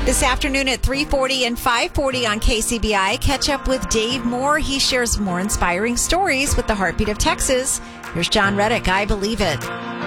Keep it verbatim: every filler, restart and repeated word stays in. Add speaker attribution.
Speaker 1: This afternoon at three forty and five forty on K C B I, catch up with Dave Moore. He shares more inspiring stories with the Heartbeat of Texas. Here's John Reddick, I Believe It.